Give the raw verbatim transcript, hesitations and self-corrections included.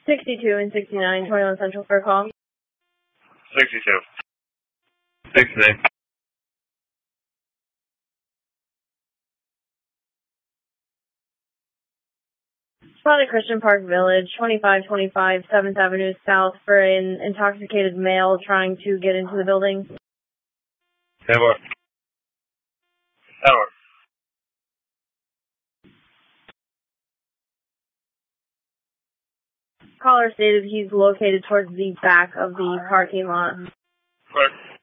sixty-two and sixty-nine, twenty-one Central for a call. sixty-two. sixty-nine. Spotted Christian Park Village, twenty-five twenty-five seventh Avenue South for an intoxicated male trying to get into the building. That works. That works. Caller stated he's located towards the back of the parking lot. Clerk.